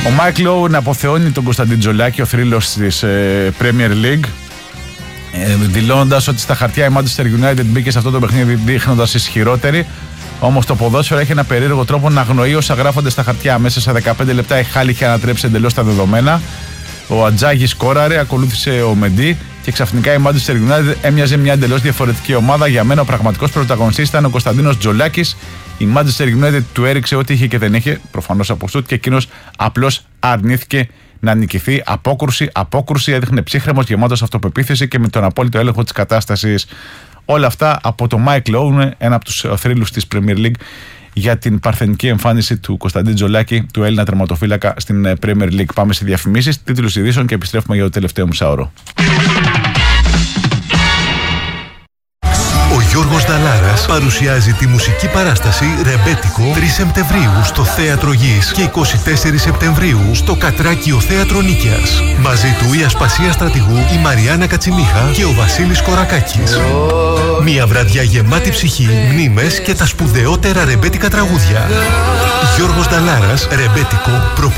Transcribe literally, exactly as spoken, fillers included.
Ο Μάικ Λόουν αποθεώνει τον Κωνσταντίν Τζολάκη, ο θρύλος της ε, Premier League, ε, δηλώνοντας ότι στα χαρτιά η Manchester United μπήκε σε αυτό το παιχνίδι δείχνοντας ισχυρότερη. Όμως το ποδόσφαιρο έχει ένα περίεργο τρόπο να αγνοεί όσα γράφονται στα χαρτιά. Μέσα σε δεκαπέντε λεπτά η Χάλ είχε ανατρέψει εντελώς τα δεδομένα. Ο Ατζάγης σκόραρε, ακολούθησε ο Μεντί και ξαφνικά η Manchester United έμοιαζε μια εντελώς διαφορετική ομάδα. Για μένα ο πραγματικός πρωταγωνιστής ήταν ο Κωνσταντίνος Τζολάκης. Η Manchester United του έριξε ό,τι είχε και δεν είχε, προφανώς από σουτ, και εκείνος απλώς αρνήθηκε να νικηθεί. Απόκρουση, απόκρουση, έδειχνε ψύχρεμος, γεμάτος αυτοπεποίθηση και με τον απόλυτο έλεγχο της κατάστασης. Όλα αυτά από το Mike Lowe, ένα από τους θρύλους της Premier League, για την παρθενική εμφάνιση του Κωνσταντίν Τζολάκη, του Έλληνα τερματοφύλακα στην Premier League. Πάμε σε διαφημίσεις, τίτλους ειδήσεων και επιστρέφουμε για το τελευταίο μισάωρο. Ο Γιώργος Νταλάρας παρουσιάζει τη μουσική παράσταση Ρεμπέτικο τρεις Σεπτεμβρίου στο Θέατρο Γης και εικοστή τέταρτη Σεπτεμβρίου στο Κατράκιο Θέατρο Νίκαιας. Μαζί του η Ασπασία Στρατηγού, η Μαριάννα Κατσιμίχα και ο Βασίλης Κορακάκης. Μια βραδιά γεμάτη ψυχή, μνήμες και τα σπουδαιότερα ρεμπέτικα τραγούδια. Γιώργος Νταλάρας, Ρεμπέτικο,